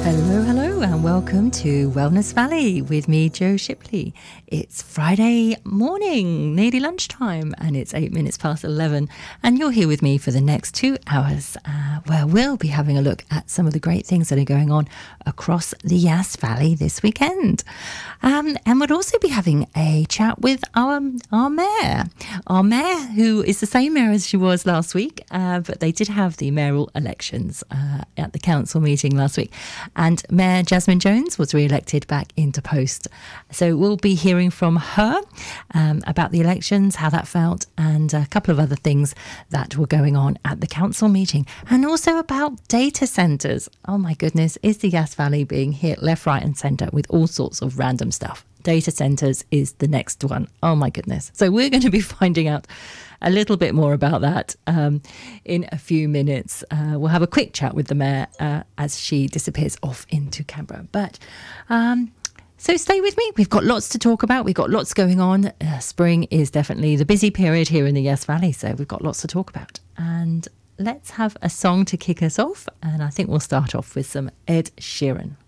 Hello, hello, and welcome to Wellness Valley with me, Jo Shipley. It's Friday morning, nearly lunchtime, and it's 8 minutes past 11, and you're here with me for the next 2 hours, where we'll be having a look at some of the great things that are going on across the Yass Valley this weekend. And we'll also be having a chat with our mayor, who is the same mayor as she was last week, but they did have the mayoral elections at the council meeting last week. And Mayor Jasmine Jones was re-elected back into post. So we'll be hearing from her about the elections, how that felt, and a couple of other things that were going on at the council meeting. And also about data centres. Oh my goodness, is the Yass Valley being hit left, right and centre with all sorts of random stuff? Data centres is the next one. Oh my goodness. So we're going to be finding out a little bit more about that in a few minutes. We'll have a quick chat with the mayor as she disappears off into Canberra. But so stay with me. We've got lots to talk about. We've got lots going on. Spring is definitely the busy period here in the Yass Valley. So we've got lots to talk about. And let's have a song to kick us off. And I think we'll start off with some Ed Sheeran.